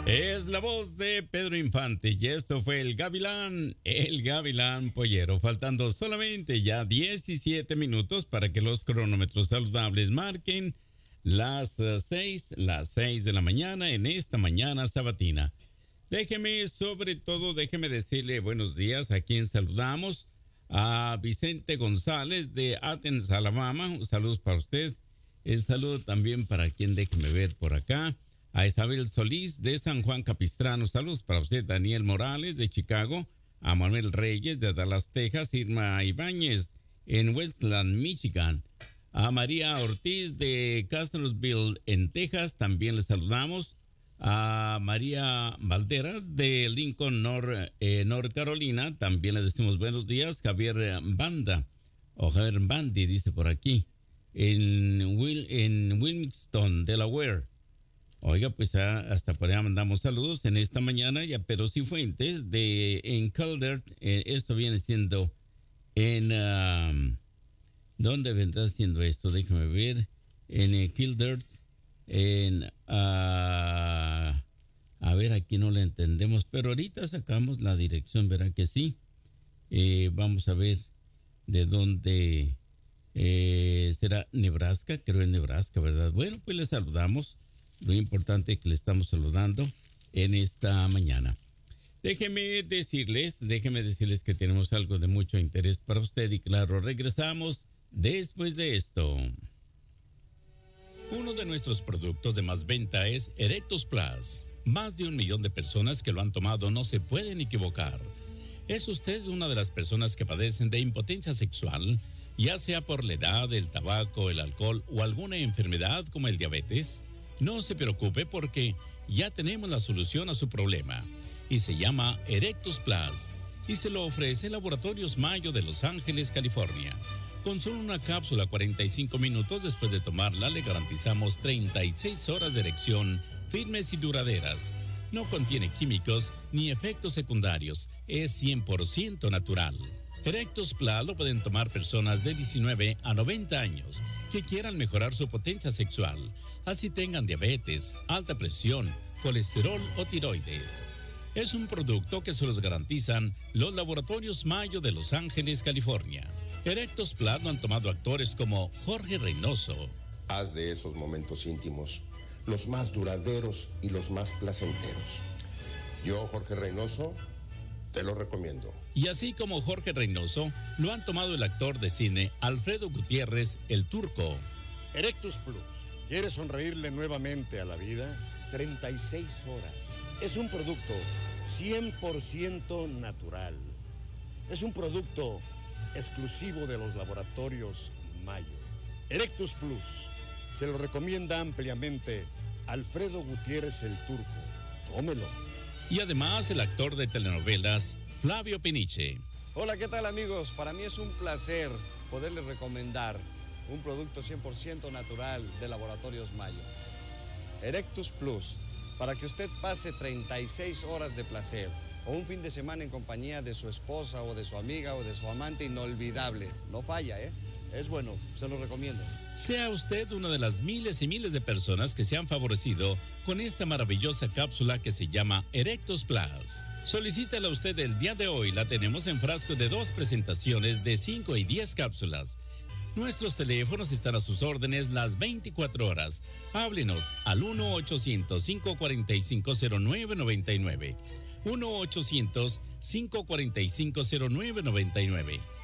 Es la voz de Pedro Infante y esto fue el Gavilán Pollero. Faltando solamente ya 17 minutos para que los cronómetros saludables marquen las 6 de la mañana en esta mañana sabatina. Déjeme decirle buenos días a quien saludamos. A Vicente González de Athens, Alabama. Un saludo para usted. El saludo también para quien déjeme ver por acá. A Isabel Solís de San Juan Capistrano. Saludos para usted. Daniel Morales de Chicago. A Manuel Reyes de Dallas, Texas. Irma Ibáñez en Westland, Michigan. A María Ortiz de Castrosville en Texas. También le saludamos. A María Valderas de Lincoln, North Carolina. También le decimos buenos días. Javier Bandi dice por aquí. En Wilmington, Delaware. Oiga, pues hasta por allá mandamos saludos en esta mañana. Ya, pero Cifuentes en Calder, esto viene siendo en... ¿dónde vendrá siendo esto? Déjame ver. En Kildert, a ver, aquí no le entendemos, pero ahorita sacamos la dirección, verá que sí. Vamos a ver de dónde será. Nebraska, creo en Nebraska, ¿verdad? Bueno, pues le saludamos. Lo importante es que le estamos saludando en esta mañana. Déjeme decirles que tenemos algo de mucho interés para usted y claro, regresamos después de esto. Uno de nuestros productos de más venta es Erectus Plus. Más de 1 millón de personas que lo han tomado no se pueden equivocar. ¿Es usted una de las personas que padecen de impotencia sexual, ya sea por la edad, el tabaco, el alcohol o alguna enfermedad como el diabetes? No se preocupe porque ya tenemos la solución a su problema y se llama Erectus Plus y se lo ofrece Laboratorios Mayo de Los Ángeles, California. Con solo una cápsula 45 minutos después de tomarla le garantizamos 36 horas de erección firmes y duraderas. No contiene químicos ni efectos secundarios, es 100% natural. Erectus Plus lo pueden tomar personas de 19 a 90 años que quieran mejorar su potencia sexual, así tengan diabetes, alta presión, colesterol o tiroides. Es un producto que se los garantizan los Laboratorios Mayo de Los Ángeles, California. Erectus Plus lo han tomado actores como Jorge Reynoso. Haz de esos momentos íntimos los más duraderos y los más placenteros. Yo, Jorge Reynoso, te lo recomiendo. Y así como Jorge Reynoso, lo han tomado el actor de cine Alfredo Gutiérrez, el Turco. Erectus Plus. ¿Quieres sonreírle nuevamente a la vida? 36 horas. Es un producto 100% natural. Es un producto exclusivo de los Laboratorios Mayo. Erectus Plus. Se lo recomienda ampliamente Alfredo Gutiérrez, el Turco. Tómelo. Y además el actor de telenovelas Flavio Peniche. Hola, ¿qué tal amigos? Para mí es un placer poderles recomendar un producto 100% natural de Laboratorios Mayo. Erectus Plus, para que usted pase 36 horas de placer o un fin de semana en compañía de su esposa o de su amiga o de su amante inolvidable. No falla, ¿eh? Es bueno, se lo recomiendo. Sea usted una de las miles y miles de personas que se han favorecido con esta maravillosa cápsula que se llama Erectus Plus. Solicítela usted el día de hoy. La tenemos en frasco de 2 presentaciones de 5 y 10 cápsulas. Nuestros teléfonos están a sus órdenes las 24 horas. Háblenos al 1-800-545-0999. 1-800-545-0999.